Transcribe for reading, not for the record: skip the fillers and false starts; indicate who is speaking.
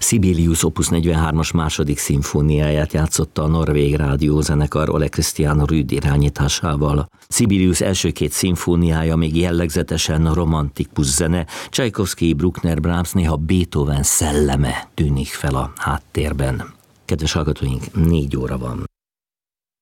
Speaker 1: Sibelius Opus 43-as második szimfóniáját játszotta a norvég rádiózenekar Ole Christian Rud irányításával. Sibelius első két szimfóniája még jellegzetesen romantikus zene, Csajkovszky, Bruckner, Brahms, néha Beethoven szelleme tűnik fel a háttérben. Kedves hallgatóink, 4 óra van.